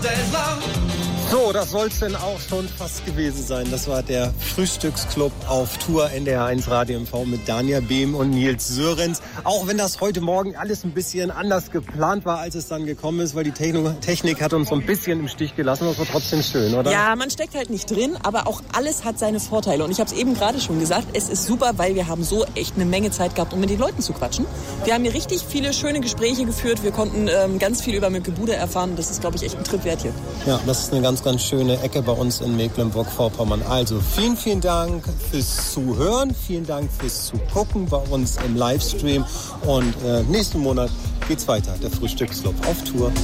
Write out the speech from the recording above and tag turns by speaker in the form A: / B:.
A: So, das soll es denn auch schon fast gewesen sein. Das war der Frühstücksclub auf Tour NDR1 Radio MV mit Dania Behm und Nils Sörenz. Auch wenn das heute Morgen alles ein bisschen anders geplant war, als es dann gekommen ist, weil die Technik hat uns so ein bisschen im Stich gelassen. Das war trotzdem schön, oder?
B: Ja, man steckt halt nicht drin, aber auch alles hat seine Vorteile. Und ich habe es eben gerade schon gesagt, es ist super, weil wir haben so echt eine Menge Zeit gehabt, um mit den Leuten zu quatschen. Wir haben hier richtig viele schöne Gespräche geführt. Wir konnten ganz viel über Mücke Bude erfahren. Das ist, glaube ich, echt ein Trip wert hier.
A: Ja, das ist eine ganz schöne Ecke bei uns in Mecklenburg-Vorpommern. Also vielen Dank fürs Zuhören, vielen Dank fürs Zugucken bei uns im Livestream und nächsten Monat geht's weiter, der Frühstücksclub auf Tour.